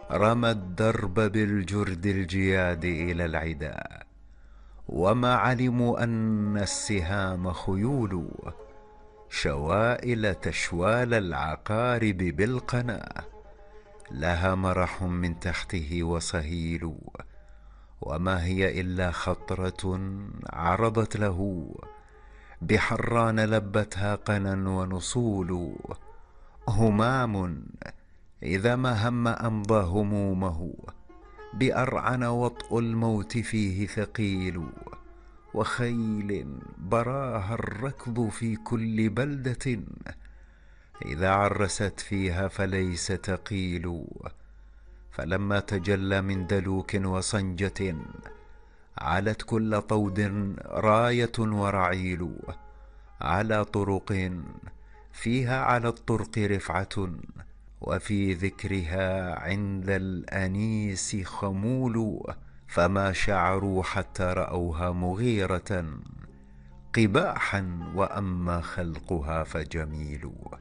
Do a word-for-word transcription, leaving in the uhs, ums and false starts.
رمى الدرب بالجرد الجياد إلى العدا، وما علموا أن السهام خيول، شوائل تشوال العقارب بالقنا، لها مرح من تحته وصهيل، وما هي إلا خطرة عرضت له، بحران لبتها قنا ونصول، همام إذا ما هم أمضى همومه، بأرعن وطء الموت فيه ثقيل، وخيل براها الركض في كل بلدة، إذا عرست فيها فليس تقيل، فلما تجلى من دلوك وصنجة، علت كل طود راية ورعيل، على طرق فيها على الطرق رفعة، وفي ذكرها عند الأنيس خمول، فما شعروا حتى رأوها مغيرة قباحا، وأما خلقها فجميل.